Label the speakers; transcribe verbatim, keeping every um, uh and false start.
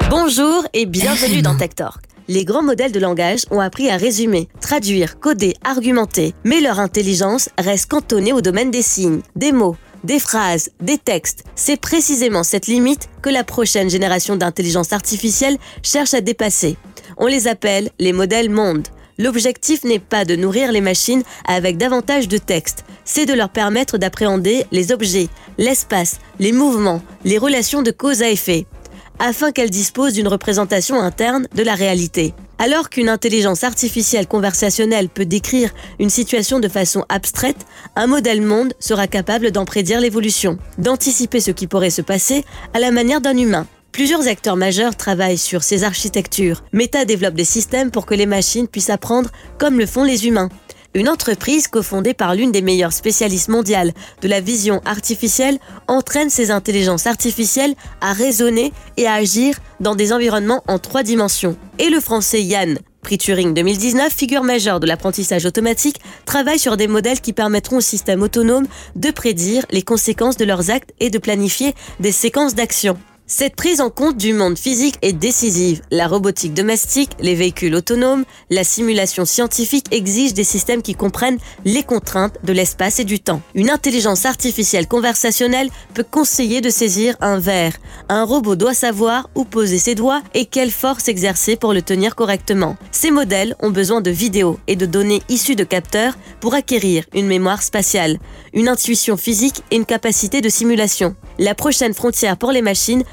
Speaker 1: Bonjour et bienvenue dans Tech Talk. Les grands modèles de langage ont appris à résumer, traduire, coder, argumenter, mais leur intelligence reste cantonnée au domaine des signes, des mots, des phrases, des textes. C'est précisément cette limite que la prochaine génération d'intelligence artificielle cherche à dépasser. On les appelle les modèles mondes. L'objectif n'est pas de nourrir les machines avec davantage de texte, c'est de leur permettre d'appréhender les objets, l'espace, les mouvements, les relations de cause à effet, afin qu'elles disposent d'une représentation interne de la réalité. Alors qu'une intelligence artificielle conversationnelle peut décrire une situation de façon abstraite, un modèle monde sera capable d'en prédire l'évolution, d'anticiper ce qui pourrait se passer à la manière d'un humain. Plusieurs acteurs majeurs travaillent sur ces architectures. Meta développe des systèmes pour que les machines puissent apprendre comme le font les humains. Une entreprise cofondée par l'une des meilleures spécialistes mondiales de la vision artificielle entraîne ces intelligences artificielles à raisonner et à agir dans des environnements en trois dimensions. Et le français Yann, prix Turing deux mille dix-neuf, figure majeure de l'apprentissage automatique, travaille sur des modèles qui permettront aux systèmes autonomes de prédire les conséquences de leurs actes et de planifier des séquences d'actions. Cette prise en compte du monde physique est décisive. La robotique domestique, les véhicules autonomes, la simulation scientifique exigent des systèmes qui comprennent les contraintes de l'espace et du temps. Une intelligence artificielle conversationnelle peut conseiller de saisir un verre. Un robot doit savoir où poser ses doigts et quelle force exercer pour le tenir correctement. Ces modèles ont besoin de vidéos et de données issues de capteurs pour acquérir une mémoire spatiale, une intuition physique et une capacité de simulation. La prochaine frontière pour les machines